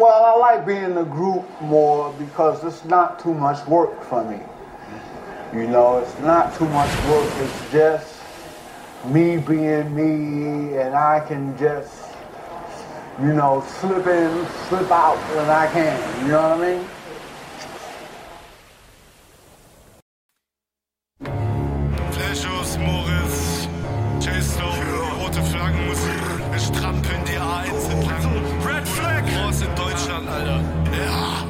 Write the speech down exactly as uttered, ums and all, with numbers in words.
Well, I like being in a group more because it's not too much work for me. You know, it's not too much work. It's just me being me, and I can just, you know, slip in, slip out when I can. You know what I mean? Flashos, Morris, J-Stone, rote Flaggenmusik, wir strampeln die A eins entlang. Red Flag! Groß in Deutschland, Alter.